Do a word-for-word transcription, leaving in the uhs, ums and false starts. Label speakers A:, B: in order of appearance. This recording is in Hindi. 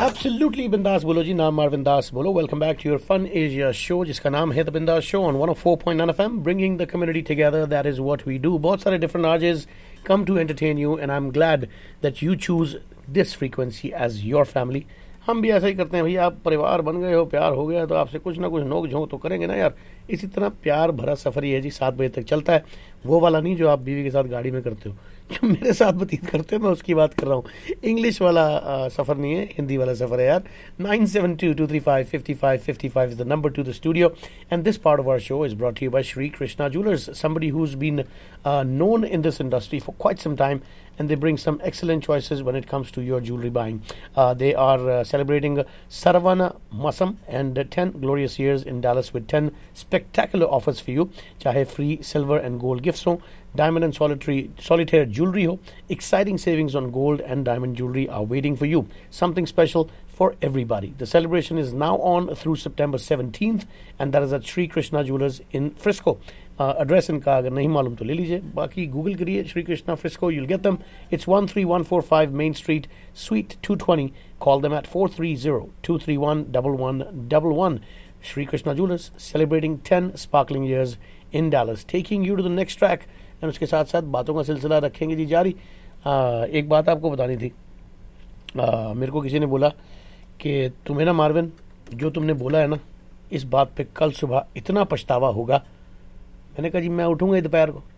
A: एब्सोल्युटली बिंदास बोलो जी, नाम मारविन दास बोलो। Welcome back to your fun Asia show जिसका नाम है द बिंदास show on one O four point nine FM, bringing the community together. That is what we do. बहुत सारे different आर्जेस come to entertain you and I'm glad that you choose this frequency as your family. हम भी ऐसा ही करते हैं भैया, आप परिवार बन गए हो, प्यार हो गया तो आपसे कुछ ना कुछ नोक झोंक तो करेंगे ना यार। इसी तरह प्यार भरा सफ़र ही है जी, सात बजे तक चलता है। वो वाला नहीं जो आप बीवी के साथ गाड़ी में करते हो, जो मेरे साथ व्यतीत करते हो, मैं उसकी बात कर रहा हूँ। इंग्लिश वाला सफ़र नहीं है, हिंदी वाला सफ़र है यार। Nine seven to to three five fifty five fifty five is the number two the studio and this part of our show is brought you bye Shri Krishna jewellers, somebody who's been uh, known in this industry for quite some time, and they bring some excellent choices when it comes to your jewelry buying. Uh, they are uh, celebrating Saravana Masam and ten glorious years in Dallas with ten spectacular offers for you. Chahe free silver and gold gifts ho, diamond and solitary, solitaire jewelry ho, exciting savings on gold and diamond jewelry are waiting for you. Something special for everybody. The celebration is now on through September seventeenth, and that is at Sri Krishna Jewelers in Frisco. Address uh, इनका अगर नहीं मालूम तो ले लीजिए, बाकी गूगल करिए Shri Krishna Frisco, you'll get them. It's one three one four five Main Street, Suite two twenty. Call them at four three zero two three one one one one one. Sri Krishna Jewelers celebrating ten sparkling years in Dallas, taking you to the next track. and उसके साथ साथ बातों का सिलसिला रखेंगे जी जारी। uh, एक बात आपको बतानी थी। uh, मेरे को किसी ने बोला कि तुम्हें ना मार्विन, जो तुमने बोला है ना, इस बात पे कल सुबह इतना पछतावा होगा। मैंने कहा जी मैं उठूंगा दोपहर को,